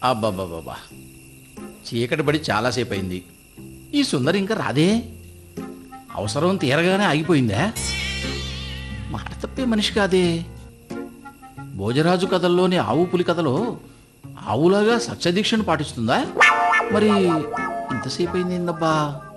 అబ్బాబ్బాబ్బా, చీకటి పడి చాలాసేపు అయింది. ఈ సుందరి ఇంకా రాదే? అవసరం తీరగానే ఆగిపోయిందా? మాట తప్పే మనిషి కాదే. భోజరాజు కథల్లోని ఆవు పులి కథలో ఆవులాగా సత్యదీక్షను పాటిస్తుందా? మరి ఇంతసేపు అయింది ఏందబ్బా?